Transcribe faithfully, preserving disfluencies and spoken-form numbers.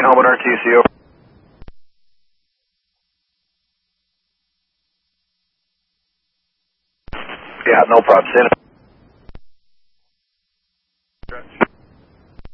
helmet R T C, over. Yeah, no problem. Stand